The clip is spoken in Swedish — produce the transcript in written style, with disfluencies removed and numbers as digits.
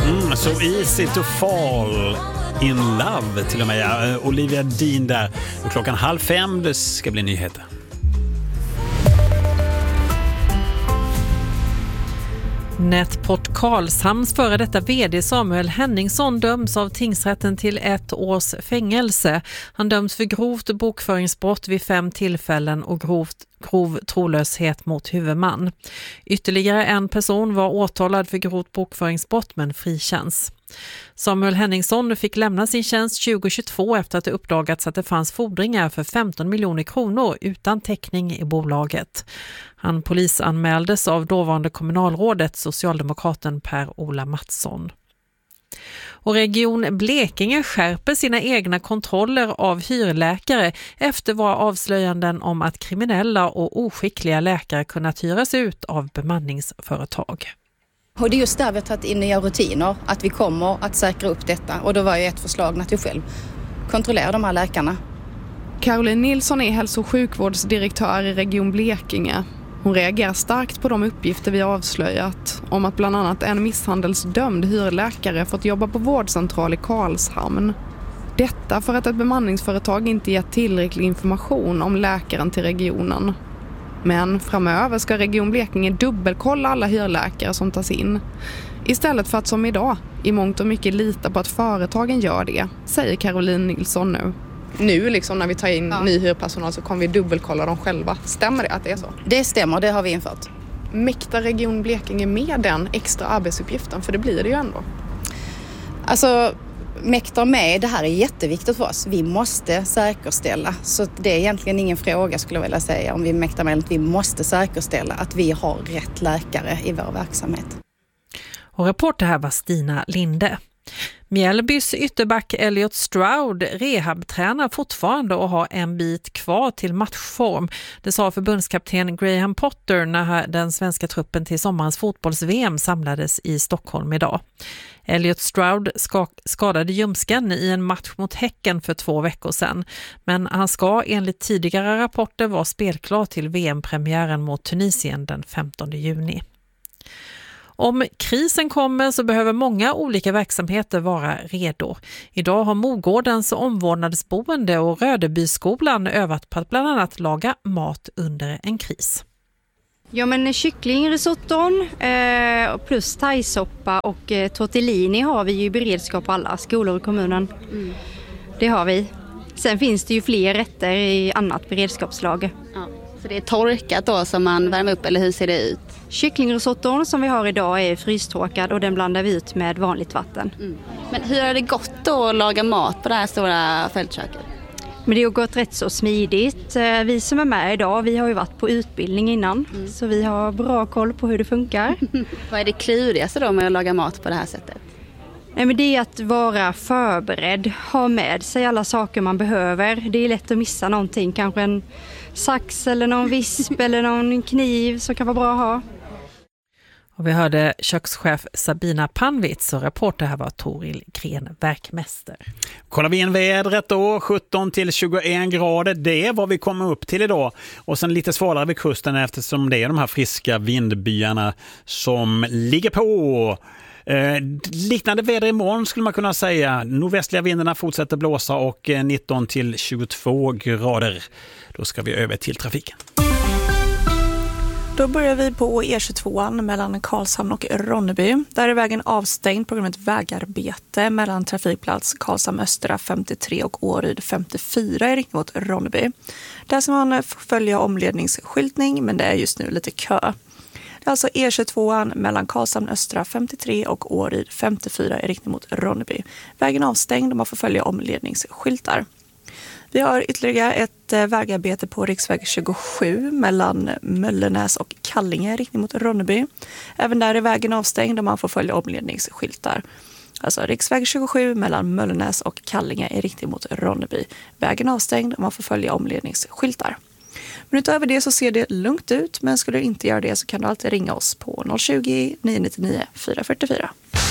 So easy to fall in love till och med. Olivia Dean där. Och 4:30 det ska bli nyheter. Netport Karlshamns före detta vd Samuel Henningsson döms av tingsrätten till 1 års fängelse. Han döms för grovt bokföringsbrott vid 5 tillfällen och grov trolöshet mot huvudman. Ytterligare en person var åtalad för grovt bokföringsbrott men frikänns. Samuel Henningsson fick lämna sin tjänst 2022 efter att det uppdagats att det fanns fordringar för 15 miljoner kronor utan täckning i bolaget. Han polisanmäldes av dåvarande kommunalrådet socialdemokraten Per-Ola Mattsson. Och Region Blekinge skärper sina egna kontroller av hyrläkare efter våra avslöjanden om att kriminella och oskickliga läkare kunnat hyras ut av bemanningsföretag. Och det är just där vi har tagit in nya rutiner, att vi kommer att säkra upp detta. Och då var ju ett förslag att vi själv kontrollerar de här läkarna. Caroline Nilsson är hälso- och sjukvårdsdirektör i Region Blekinge. Hon reagerar starkt på de uppgifter vi avslöjat om att bland annat en misshandelsdömd hyrläkare fått jobba på vårdcentral i Karlshamn. Detta för att ett bemanningsföretag inte gett tillräcklig information om läkaren till regionen. Men framöver ska Region Blekinge dubbelkolla alla hyrläkare som tas in. Istället för att som idag i mångt och mycket lita på att företagen gör det, säger Caroline Nilsson nu. Nu liksom när vi tar in ny hyrpersonal så kommer vi dubbelkolla dem själva. Stämmer det att det är så? Det stämmer, det har vi infört. Mäktar Region Blekinge med den extra arbetsuppgiften? För det blir det ju ändå. Alltså, mäktar med, det här är jätteviktigt för oss. Vi måste säkerställa. Så det är egentligen ingen fråga skulle jag vilja säga om vi mäktar med. Vi måste säkerställa att vi har rätt läkare i vår verksamhet. Och reporter här var Stina Linde. Mjällbys ytterback Elliot Stroud rehabtränar fortfarande och har en bit kvar till matchform. Det sa förbundskapten Graham Potter när den svenska truppen till sommarens fotbolls-VM samlades i Stockholm idag. Elliot Stroud skadade ljumsken i en match mot Häcken för 2 veckor sedan. Men han ska enligt tidigare rapporter vara spelklar till VM-premiären mot Tunisien den 15 juni. Om krisen kommer så behöver många olika verksamheter vara redo. Idag har Mogårdens omvårdnadsboende och Rödebyskolan övat på att bland annat laga mat under en kris. Ja, men kycklingrisotton plus thaisoppa och tortellini har vi ju i beredskap på alla skolor i kommunen. Det har vi. Sen finns det ju fler rätter i annat beredskapslager. Ja, så det är torkat då som man värmer upp, eller hur ser det ut? Kycklingrisotton som vi har idag är frystorkad och den blandar vi ut med vanligt vatten. Men hur har det gått då att laga mat på det här stora fältköket? Men det har gått rätt så smidigt. Vi som är med idag, vi har ju varit på utbildning innan. Så vi har bra koll på hur det funkar. Vad är det klurigaste då med att laga mat på det här sättet? Nej, men det är att vara förberedd, ha med sig alla saker man behöver. Det är lätt att missa någonting, kanske en sax eller någon visp eller någon kniv som kan vara bra att ha. Och vi hörde kökschef Sabina Panvitz och reporter här var Toril Gren, verkmäster. Kollar vi in vädret då, 17 till 21 grader, det är vad vi kommer upp till idag. Och sen lite svalare vid kusten eftersom det är de här friska vindbyarna som ligger på. Liknande väder imorgon skulle man kunna säga. Nordvästliga vindarna fortsätter blåsa och 19 till 22 grader. Då ska vi över till trafiken. Då börjar vi på E22 mellan Karlshamn och Ronneby. Där är vägen avstängd på grund av ett vägarbete mellan trafikplats Karlshamn Östra 53 och Åryd 54 i riktning mot Ronneby. Där ska man följa omledningsskyltning, men det är just nu lite kö. Det är alltså E22 mellan Karlshamn Östra 53 och Åryd 54 i riktning mot Ronneby. Vägen avstängd och man får följa omledningsskyltar. Vi har ytterligare ett vägarbete på riksväg 27 mellan Möllenäs och Kallinge i riktning mot Ronneby. Även där är vägen avstängd och man får följa omledningsskyltar. Alltså riksväg 27 mellan Möllenäs och Kallinge i riktning mot Ronneby. Vägen avstängd och man får följa omledningsskyltar. Men utöver det så ser det lugnt ut, men skulle du inte göra det så kan du alltid ringa oss på 020 999 444.